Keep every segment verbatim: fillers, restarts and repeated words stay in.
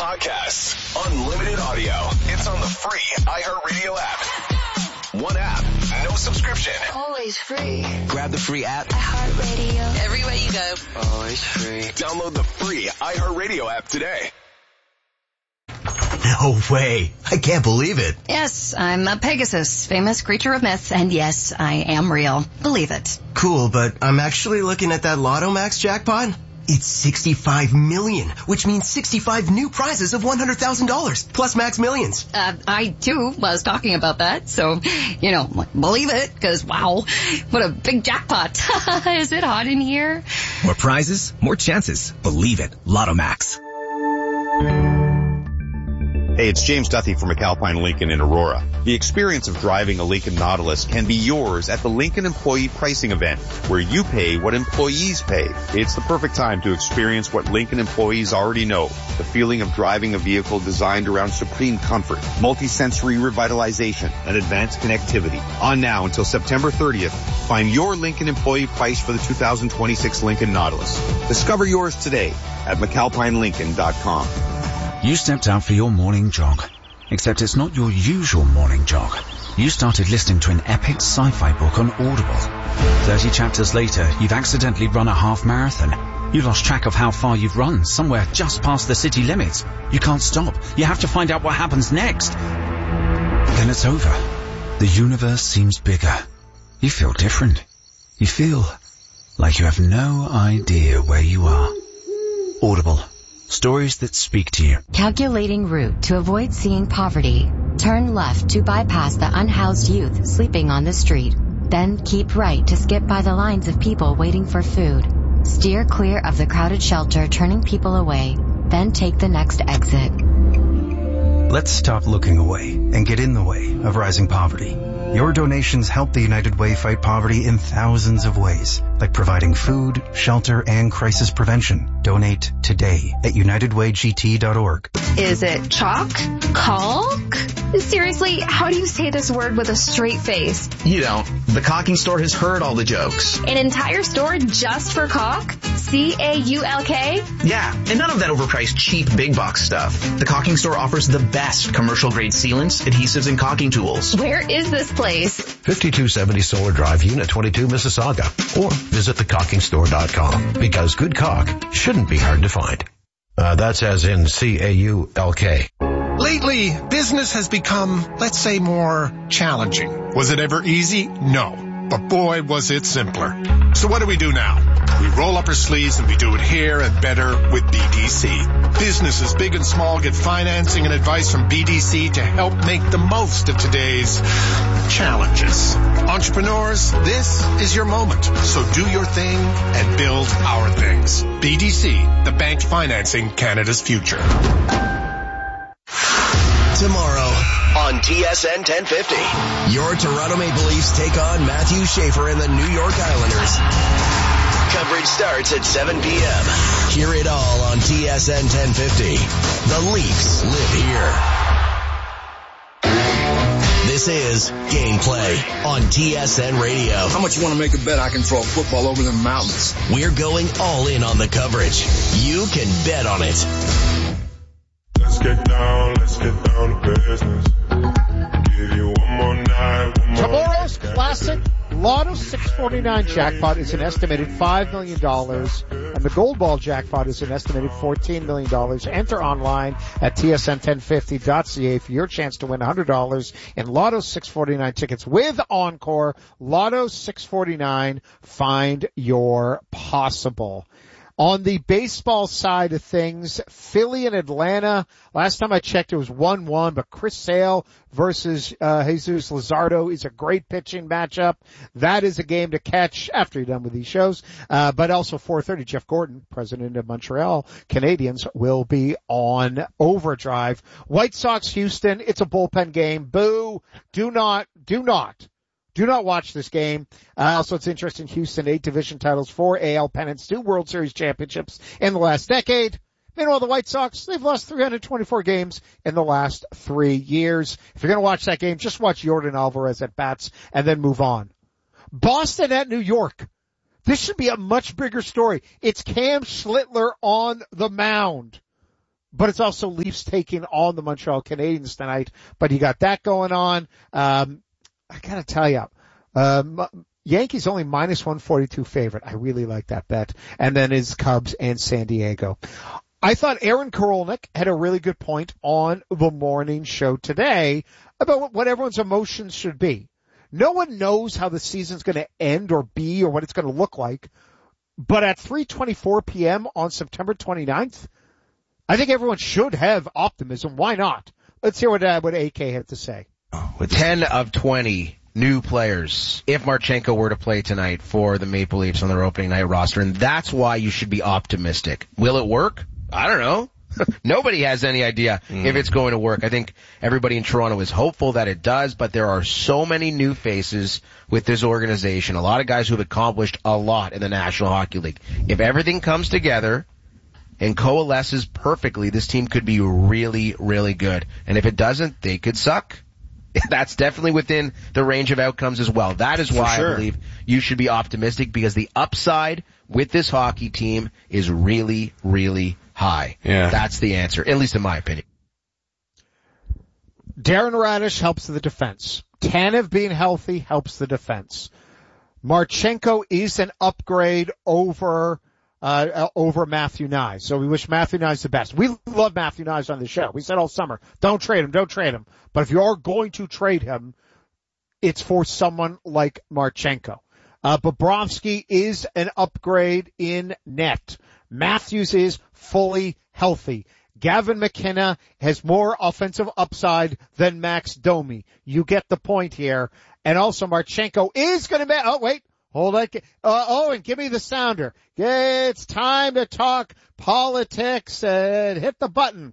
podcasts, unlimited audio. It's on the free iHeartRadio app. One app, no subscription. Always free. Grab the free app. iHeartRadio. Everywhere you go. Always free. Download the free iHeartRadio app today. No way. I can't believe it. Yes, I'm a Pegasus, famous creature of myth, and yes, I am real. Believe it. Cool, but I'm actually looking at that Lotto Max jackpot. It's sixty-five million, which means sixty-five new prizes of one hundred thousand dollars, plus Max Millions. Uh, I, too, was talking about that, so, you know, believe it, because, wow, what a big jackpot. Is it hot in here? More prizes, more chances. Believe it. Lotto Max. Hey, it's James Duthie from McAlpine Lincoln in Aurora. The experience of driving a Lincoln Nautilus can be yours at the Lincoln Employee Pricing Event, where you pay what employees pay. It's the perfect time to experience what Lincoln employees already know, the feeling of driving a vehicle designed around supreme comfort, multi-sensory revitalization, and advanced connectivity. On now until September thirtieth, find your Lincoln employee price for the two thousand twenty-six Lincoln Nautilus. Discover yours today at McAlpine Lincoln dot com. You stepped out for your morning jog, except it's not your usual morning jog. You started listening to an epic sci-fi book on Audible. Thirty chapters later, you've accidentally run a half marathon. You lost track of how far you've run, somewhere just past the city limits. You can't stop. You have to find out what happens next. Then it's over. The universe seems bigger. You feel different. You feel like you have no idea where you are. Audible. Stories that speak to you. Calculating route to avoid seeing poverty. Turn left to bypass the unhoused youth sleeping on the street. Then keep right to skip by the lines of people waiting for food. Steer clear of the crowded shelter turning people away. Then take the next exit. Let's stop looking away and get in the way of rising poverty. Your donations help the United Way fight poverty in thousands of ways, like providing food, shelter, and crisis prevention. Donate today at united way g t dot org. Is it chalk? Caulk? Seriously, how do you say this word with a straight face? You don't. The Caulking Store has heard all the jokes. An entire store just for caulk? C A U L K? Yeah, and none of that overpriced cheap big box stuff. The Caulking Store offers the best commercial grade sealants, adhesives, and caulking tools. Where is this place? fifty-two seventy Solar Drive, Unit twenty-two, Mississauga. Or visit the caulking store dot com, because good caulk shouldn't be hard to find. Uh, that's as in C A U L K. Lately, business has become, let's say, more challenging. Was it ever easy? No. But boy, was it simpler. So what do we do now? We roll up our sleeves and we do it here and better with B D C. Businesses big and small get financing and advice from B D C to help make the most of today's challenges. Entrepreneurs, this is your moment. So do your thing and build our things. B D C, the bank financing Canada's future. Tomorrow on T S N ten fifty, your Toronto Maple Leafs take on Matthew Schaefer and the New York Islanders. Coverage starts at seven p.m. Hear it all on T S N ten fifty. The Leafs live here. This is Gameplay on T S N Radio. How much you want to make a bet I can throw a football over the mountains? We're going all in on the coverage. You can bet on it. Let's get down, let's get down to business. Give you one more night, one more Tomorrow's classic Lotto six forty-nine jackpot is an estimated five million dollars, and the Gold Ball jackpot is an estimated fourteen million dollars. Enter online at T S N ten fifty dot c a for your chance to win one hundred dollars in Lotto six forty-nine tickets with Encore. Lotto six forty-nine, find your possible. On the baseball side of things, Philly and Atlanta, last time I checked it was one one, but Chris Sale versus uh, Jesus Luzardo is a great pitching matchup. That is a game to catch after you're done with these shows. Uh, but also four thirty, Jeff Gordon, president of Montreal Canadiens, will be on Overdrive. White Sox, Houston, it's a bullpen game. Boo. Do not, do not. Do not watch this game. Uh, also, it's interesting, Houston, eight division titles, four A L pennants, two World Series championships in the last decade. Meanwhile, the White Sox, they've lost three hundred twenty-four games in the last three years. If you're going to watch that game, just watch Yordan Alvarez at bats and then move on. Boston at New York. This should be a much bigger story. It's Cam Schlittler on the mound. but it's also Leafs taking on the Montreal Canadiens tonight. But you got that going on. Um, I gotta tell you, um, Yankees only minus one forty-two favorite. I really like that bet. And then is Cubs and San Diego. I thought Aaron Korolnik had a really good point on the morning show today about what everyone's emotions should be. No one knows how the season's going to end or be or what it's going to look like. But at three twenty-four p.m. on September twenty-ninth, I think everyone should have optimism. Why not? Let's hear what, uh, what A K had to say. With ten of twenty new players, if Marchenko were to play tonight for the Maple Leafs on their opening night roster, and that's why you should be optimistic. Will it work? I don't know. Nobody has any idea mm. if it's going to work. I think everybody in Toronto is hopeful that it does, but there are so many new faces with this organization. A lot of guys who have accomplished a lot in the National Hockey League. If everything comes together and coalesces perfectly, this team could be really, really good. And if it doesn't, they could suck. That's definitely within the range of outcomes as well. That is why sure. I believe you should be optimistic, because the upside with this hockey team is really, really high. Yeah. That's the answer, at least in my opinion. Darren Radish helps the defense. Tanev being healthy helps the defense. Marchenko is an upgrade over uh over Matthew Knies. So we wish Matthew Knies the best. We love Matthew Knies on the show. We said all summer, don't trade him, don't trade him. But if you are going to trade him, it's for someone like Marchenko. Uh, Bobrovsky is an upgrade in net. Matthews is fully healthy. Gavin McKenna has more offensive upside than Max Domi. You get the point here. And also Marchenko is going to be, oh wait, hold on. Uh, oh, and give me the sounder. It's time to talk politics and hit the button.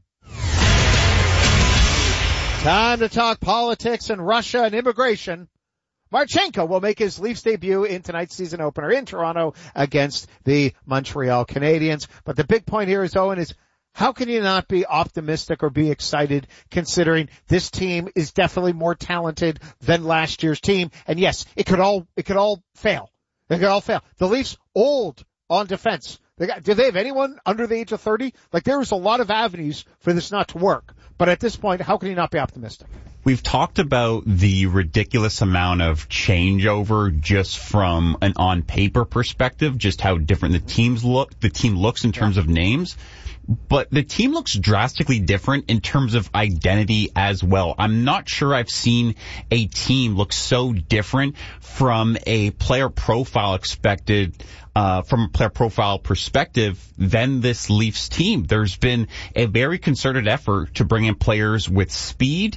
Time to talk politics and Russia and immigration. Marchenko will make his Leafs debut in tonight's season opener in Toronto against the Montreal Canadiens. But the big point here is, Owen, is how can you not be optimistic or be excited considering this team is definitely more talented than last year's team? And yes, it could all, it could all fail. It could all fail. The Leafs old on defense. They got, do they have anyone under the age of thirty? Like, there is a lot of avenues for this not to work. But at this point, how can you not be optimistic? We've talked about the ridiculous amount of changeover just from an on-paper perspective, just how different the teams look, the team looks in terms of names. But the team looks drastically different in terms of identity as well. I'm not sure I've seen a team look so different from a player profile expected, uh, from a player profile perspective than this Leafs team. There's been a very concerted effort to bring in players with speed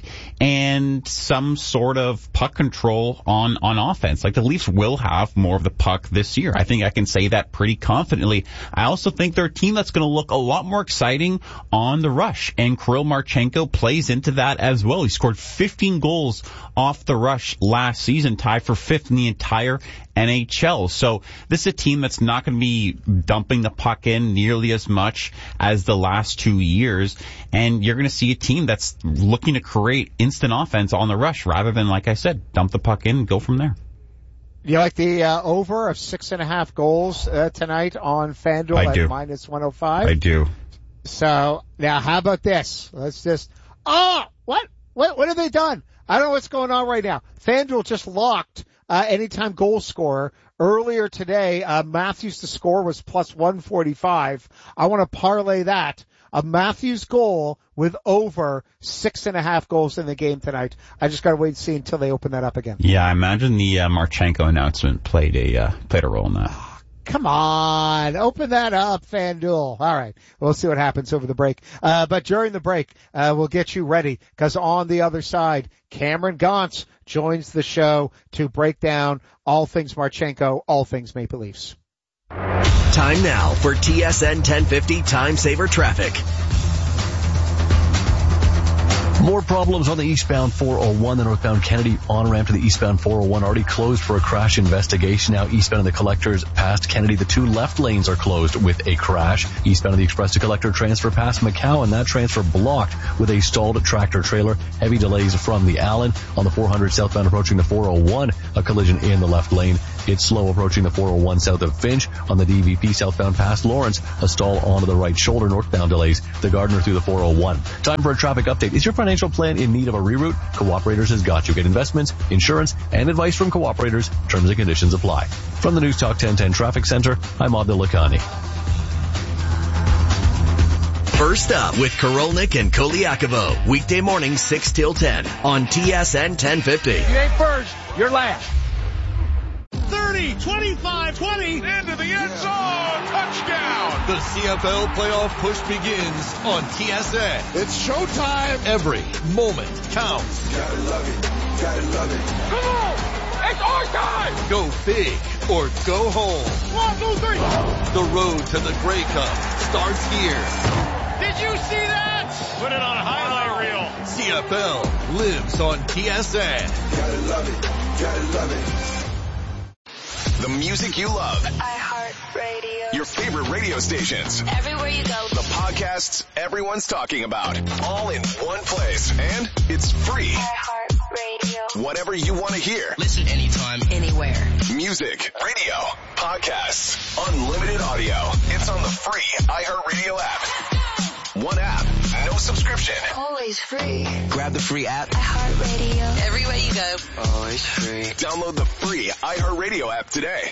and some sort of puck control on, on offense. Like, the Leafs will have more of the puck this year. I think I can say that pretty confidently. I also think they're a team that's going to look a lot more exciting on the rush, and Kirill Marchenko plays into that as well. He scored fifteen goals off the rush last season, tied for fifth in the entire N H L. So this is a team that's not going to be dumping the puck in nearly as much as the last two years, and you're going to see a team that's looking to create instant offense on the rush rather than, like I said, dump the puck in and go from there. You like the uh, over of six and a half goals uh, tonight on FanDuel I at do. minus one oh five? I do. So now how about this? Let's just, oh, what? What, what have they done? I don't know what's going on right now. FanDuel just locked uh, anytime goal scorer. Earlier today, uh, Matthews to score was plus one forty-five. I want to parlay that. A Matthews goal with over six and a half goals in the game tonight. I just got to wait and see until they open that up again. Yeah, I imagine the uh, Marchenko announcement played a uh, played a role in that. Come on, open that up, FanDuel. All right, we'll see what happens over the break. Uh, but during the break, uh, we'll get you ready, because on the other side, Cameron Gauntz joins the show to break down all things Marchenko, all things Maple Leafs. Time now for T S N ten fifty Time Saver Traffic. More problems on the eastbound four oh one. The northbound Kennedy on-ramp to the eastbound four oh one already closed for a crash investigation. Now eastbound of the Collectors past Kennedy, the two left lanes are closed with a crash. Eastbound of the Express to Collector transfer past McCowan, that transfer blocked with a stalled tractor trailer. Heavy delays from the Allen. On the four hundred southbound approaching the four oh one, a collision in the left lane. It's slow approaching the four oh one south of Finch on the D V P southbound past Lawrence. A stall onto the right shoulder, northbound delays. The Gardner through the four oh one. Time for a traffic update. Is your financial plan in need of a reroute? Cooperators has got you. Get investments, insurance, and advice from Cooperators. Terms and conditions apply. From the News Talk ten ten Traffic Center, I'm Abdul Lakhani. First up with Korolnik and Koliakovo. Weekday morning six till ten on T S N ten fifty. You ain't first, you're last. thirty, twenty-five, twenty, into the end zone, touchdown! The C F L playoff push begins on T S N. It's showtime! Every moment counts. Gotta love it, gotta love it. Come on! It's our time! Go big or go home. One, two, three! The road to the Grey Cup starts here. Did you see that? Put it on a highlight reel. C F L lives on T S N. Gotta love it, gotta love it. The music you love. iHeartRadio. Your favorite radio stations. Everywhere you go. The podcasts everyone's talking about. All in one place. And it's free. iHeartRadio. Whatever you want to hear. Listen anytime, anywhere. Music, radio, podcasts, unlimited audio. It's on the free iHeartRadio app. One app, no subscription. Always free. grab the free app. iHeartRadio. Everywhere you go. Always free. Download the free iHeartRadio app today.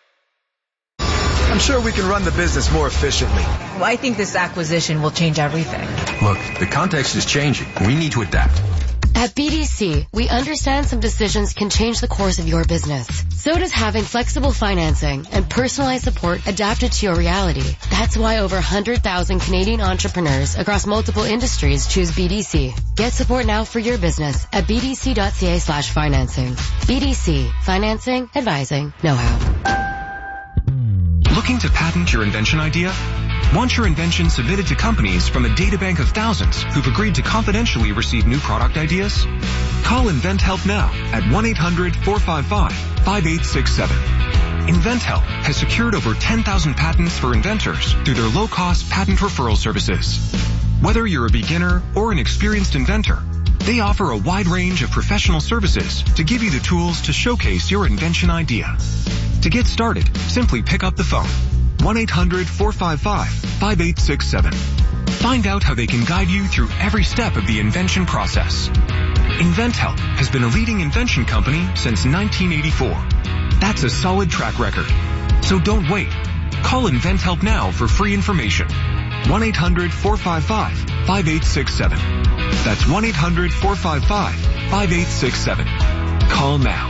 I'm sure we can run the business more efficiently. Well, I think this acquisition will change everything. Look, the context is changing. We need to adapt. At B D C, we understand some decisions can change the course of your business. So does having flexible financing and personalized support adapted to your reality. That's why over one hundred thousand Canadian entrepreneurs across multiple industries choose B D C. Get support now for your business at bdc.ca slash financing. B D C. Financing, advising, know-how. Looking to patent your invention idea? Want your invention submitted to companies from a databank of thousands who've agreed to confidentially receive new product ideas? Call InventHelp now at one eight hundred four five five five eight six seven. InventHelp has secured over ten thousand patents for inventors through their low-cost patent referral services. Whether you're a beginner or an experienced inventor, they offer a wide range of professional services to give you the tools to showcase your invention idea. To get started, simply pick up the phone. one eight hundred four five five five eight six seven. Find out how they can guide you through every step of the invention process. InventHelp has been a leading invention company since nineteen eighty-four. That's a solid track record. So don't wait. Call InventHelp now for free information. one eight hundred four five five five eight six seven. That's one eight hundred four five five five eight six seven. Call now.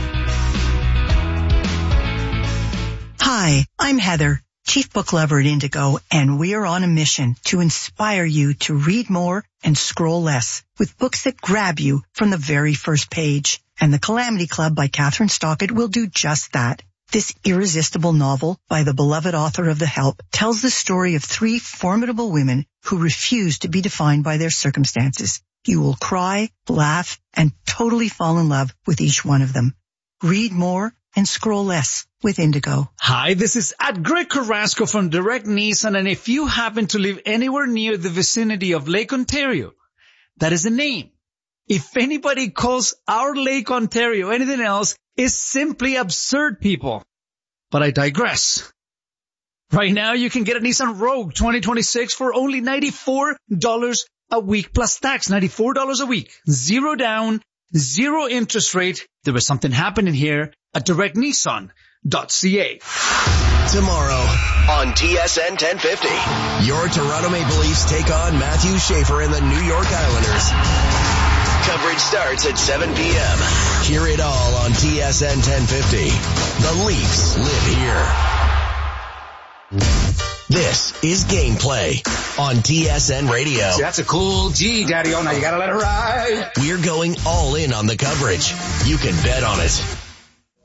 Hi, I'm Heather, Chief Book Lover at Indigo, and we are on a mission to inspire you to read more and scroll less with books that grab you from the very first page. And The Calamity Club by Catherine Stockett will do just that. This irresistible novel by the beloved author of The Help tells the story of three formidable women who refuse to be defined by their circumstances. You will cry, laugh, and totally fall in love with each one of them. Read more and scroll less with Indigo. Hi, this is at Greg Carrasco from Direct Nissan, and if you happen to live anywhere near the vicinity of Lake Ontario, that is the name. If anybody calls our Lake Ontario anything else, it's simply absurd, people. But I digress. Right now, you can get a Nissan Rogue twenty twenty-six for only ninety-four dollars a week plus tax. ninety-four dollars a week. Zero down, zero interest rate. There was something happening here at direct nissan dot c a. Tomorrow on T S N ten fifty, your Toronto Maple Leafs take on Matthew Schaefer and the New York Islanders. Coverage starts at seven p.m. Hear it all on T S N ten fifty. The Leafs live here. This is Gameplay on T S N Radio. See, that's a cool G, Daddy. Oh, now you gotta let it ride. We're going all in on the coverage. You can bet on it.